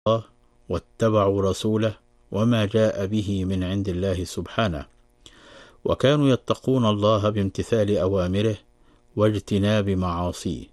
الله واتبعوا رسوله وما جاء به من عند الله سبحانه، وكانوا يتقون الله بامتثال أوامره واجتناب معاصيه.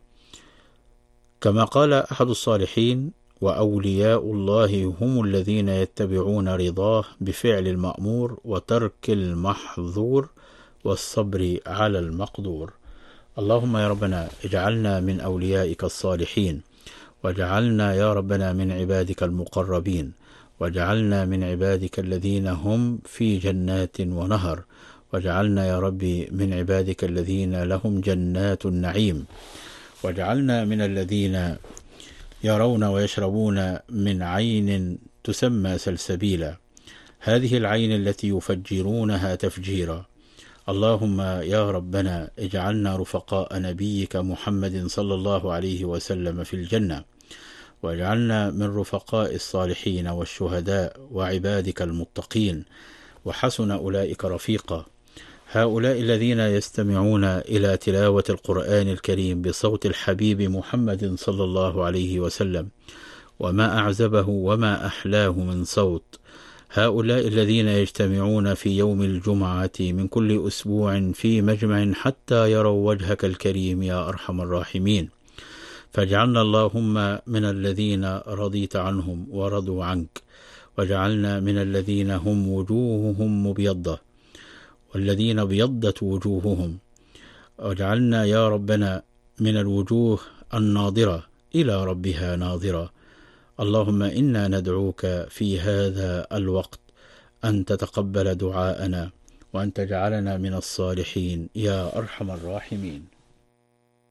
كما قال أحد الصالحين: وأولياء الله هم الذين يتبعون رضاه بفعل المأمور وترك المحظور والصبر على المقدور. اللهم يا ربنا اجعلنا من أوليائك الصالحين، واجعلنا يا ربنا من عبادك المقربين، واجعلنا من عبادك الذين هم في جنات ونهر، واجعلنا يا ربي من عبادك الذين لهم جنات النعيم، واجعلنا من الذين يرون ويشربون من عين تسمى سلسبيلا، هذه العين التي يفجرونها تفجيرا. اللهم يا ربنا اجعلنا رفقاء نبيك محمد صلى الله عليه وسلم في الجنة، واجعلنا من رفقاء الصالحين والشهداء وعبادك المتقين، وحسن أولئك رفيقا. هؤلاء الذين يستمعون إلى تلاوة القرآن الكريم بصوت الحبيب محمد صلى الله عليه وسلم، وما أعزبه وما أحلاه من صوت. هؤلاء الذين يجتمعون في يوم الجمعة من كل أسبوع في مجمع حتى يروا وجهك الكريم يا أرحم الراحمين، فاجعلنا اللهم من الذين رضيت عنهم ورضوا عنك، واجعلنا من الذين هم وجوههم مبيضة والذين ابيضت وجوههم، واجعلنا يا ربنا من الوجوه الناظرة إلى ربها ناظرة. اللهم إنا ندعوك في هذا الوقت أن تتقبل دعاءنا، وأن تجعلنا من الصالحين يا أرحم الراحمين.